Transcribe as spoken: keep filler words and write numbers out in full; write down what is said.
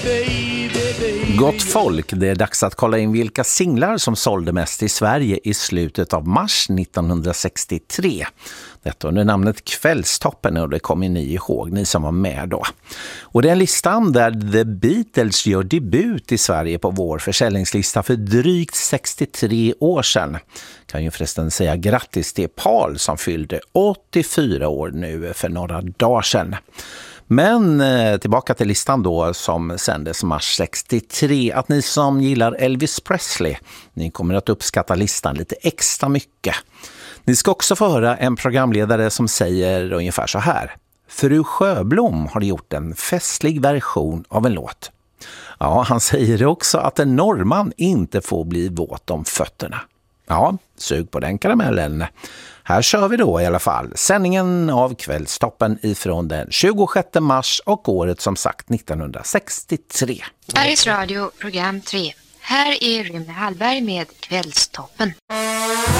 Gott folk, det är dags att kolla in vilka singlar som sålde mest i Sverige i slutet av mars nittonhundrasextiotre. Detta under namnet Kvällstoppen, och det kommer ni ihåg, ni som var med då. Och det är en listan där The Beatles gör debut i Sverige på vår försäljningslista för drygt sextiotre år sedan. Kan ju förresten säga grattis till Paul som fyllde åttiofyra år nu för några dagar sedan. Men eh, tillbaka till listan då som sändes mars sextiotre. Att ni som gillar Elvis Presley, ni kommer att uppskatta listan lite extra mycket. Ni ska också få höra en programledare som säger ungefär så här. Fru Sjöblom har gjort en festlig version av en låt. Ja, han säger också att en norrman inte får bli våt om fötterna. Ja, sug på den karamellen. Här kör vi då i alla fall sändningen av Kvällstoppen ifrån den tjugosjätte mars och året som sagt nittonhundrasextiotre. Sveriges Radio, program tre. Här är Rune Hallberg med Kvällstoppen.